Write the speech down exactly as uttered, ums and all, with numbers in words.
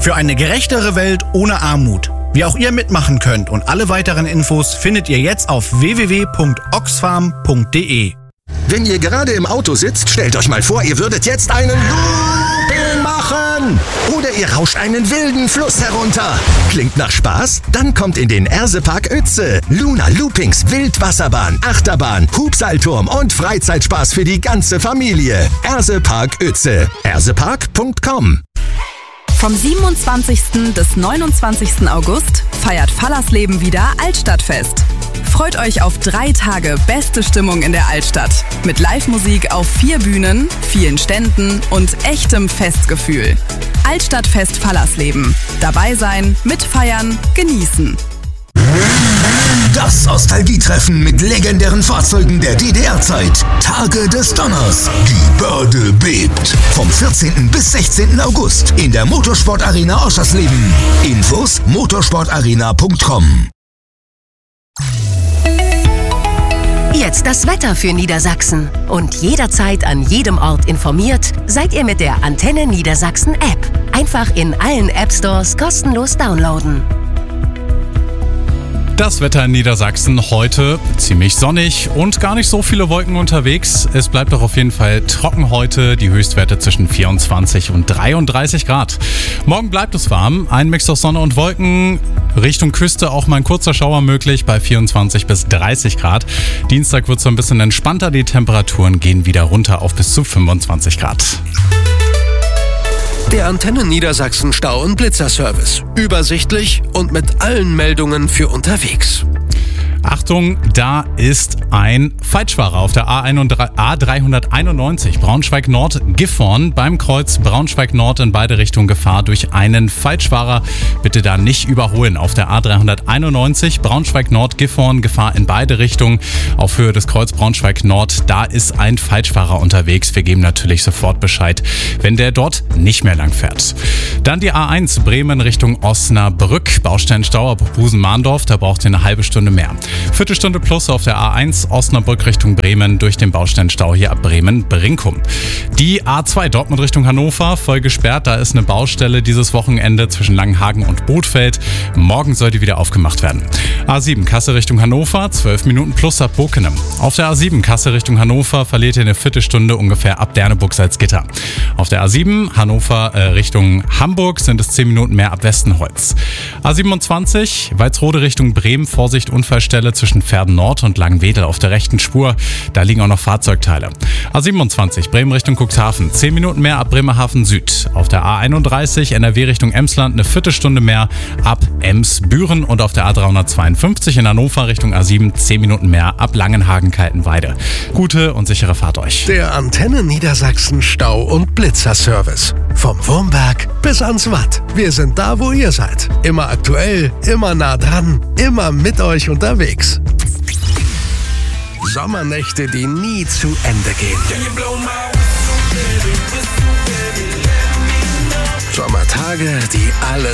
Für eine gerechtere Welt ohne Armut. Wie auch ihr mitmachen könnt und alle weiteren Infos findet ihr jetzt auf w w w punkt oxfam punkt d e. Wenn ihr gerade im Auto sitzt, stellt euch mal vor, ihr würdet jetzt einen Looping machen. Oder ihr rauscht einen wilden Fluss herunter. Klingt nach Spaß? Dann kommt in den Ersepark Uetze. Luna Loopings, Wildwasserbahn, Achterbahn, Hubseilturm und Freizeitspaß für die ganze Familie. Ersepark Uetze. ersepark punkt com. Vom siebenundzwanzigsten bis neunundzwanzigsten August feiert Fallersleben wieder Altstadtfest. Freut euch auf drei Tage beste Stimmung in der Altstadt. Mit Live-Musik auf vier Bühnen, vielen Ständen und echtem Festgefühl. Altstadtfest Fallersleben. Dabei sein, mitfeiern, genießen. Das Nostalgietreffen mit legendären Fahrzeugen der D D R-Zeit. Tage des Donners. Die Börde bebt. Vom vierzehnten bis sechzehnten August in der Motorsportarena Oschersleben. Infos motorsportarena punkt com. Jetzt das Wetter für Niedersachsen. Und jederzeit an jedem Ort informiert, seid ihr mit der Antenne Niedersachsen App. Einfach in allen App Stores kostenlos downloaden. Das Wetter in Niedersachsen heute ziemlich sonnig und gar nicht so viele Wolken unterwegs. Es bleibt doch auf jeden Fall trocken heute, die Höchstwerte zwischen vierundzwanzig und dreiunddreißig Grad. Morgen bleibt es warm, ein Mix aus Sonne und Wolken, Richtung Küste auch mal ein kurzer Schauer möglich bei vierundzwanzig bis dreißig Grad. Dienstag wird es so ein bisschen entspannter, die Temperaturen gehen wieder runter auf bis zu fünfundzwanzig Grad. Der Antenne Niedersachsen Stau- und Blitzerservice. Übersichtlich und mit allen Meldungen für unterwegs. Achtung, da ist ein Falschfahrer auf der A dreihunderteinundneunzig Braunschweig-Nord-Gifhorn beim Kreuz Braunschweig-Nord in beide Richtungen Gefahr durch einen Falschfahrer. Bitte da nicht überholen. Auf der A dreihunderteinundneunzig Braunschweig-Nord-Gifhorn Gefahr in beide Richtungen. Auf Höhe des Kreuz Braunschweig-Nord, da ist ein Falschfahrer unterwegs. Wir geben natürlich sofort Bescheid, wenn der dort nicht mehr lang fährt. Dann die A eins Bremen Richtung Osnabrück. Baustellenstau ab Busen-Mahndorf, da braucht ihr eine halbe Stunde mehr. Viertelstunde plus auf der A eins Osnabrück Richtung Bremen durch den Baustellenstau hier ab Bremen-Brinkum. Die A zwei Dortmund Richtung Hannover voll gesperrt. Da ist eine Baustelle dieses Wochenende zwischen Langenhagen und Bothfeld. Morgen soll die wieder aufgemacht werden. A sieben Kassel Richtung Hannover, zwölf Minuten plus ab Bokenem. Auf der A sieben Kassel Richtung Hannover verliert ihr eine Viertelstunde ungefähr ab Derneburg-Salzgitter. Auf der A sieben Hannover äh, Richtung Hamburg sind es zehn Minuten mehr ab Westenholz. A siebenundzwanzig Walsrode Richtung Bremen, Vorsicht Unfallstelle zwischen Verden Nord und Langenwedel auf der rechten Spur. Da liegen auch noch Fahrzeugteile. A siebenundzwanzig Bremen Richtung Cuxhaven, zehn Minuten mehr ab Bremerhaven Süd. Auf der A einunddreißig N R W Richtung Emsland eine Viertelstunde mehr ab Ems-Büren und auf der A dreihundertzweiundfünfzig in Hannover Richtung A sieben zehn Minuten mehr ab Langenhagen-Kaltenweide. Gute und sichere Fahrt euch. Der Antenne Niedersachsen Stau- und Blitzerservice. Vom Wurmberg bis ans Watt. Wir sind da, wo ihr seid. Immer aktuell, immer nah dran, immer mit euch unterwegs. Sommernächte, die nie zu Ende gehen. Sommertage, die alle